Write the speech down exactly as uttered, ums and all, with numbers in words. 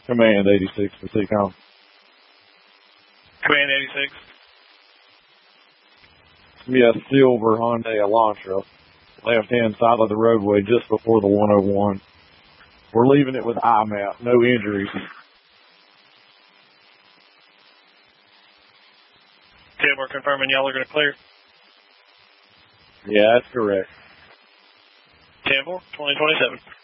Command eighty-six for C COM. Command eighty-six. Yes, silver Hyundai Elantra. Left-hand side of the roadway just before the one oh one. We're leaving it with I MAP, no injuries. Okay, we're confirming y'all are going to clear. Yeah, that's correct. ten four, twenty twenty-seven.